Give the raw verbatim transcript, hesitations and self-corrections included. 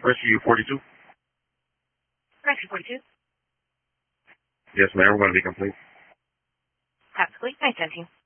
Rescue forty-two. Rescue forty-two. Yes, ma'am. We're going to be complete. Absolutely. Nice, seventeen.